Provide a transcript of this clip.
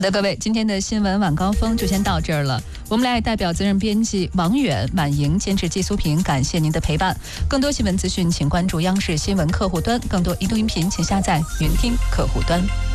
好的，各位，今天的新闻晚高峰就先到这儿了。我们来代表责任编辑王远、满莹、监制季苏平，感谢您的陪伴。更多新闻资讯，请关注央视新闻客户端；更多移动音频，请下载云听客户端。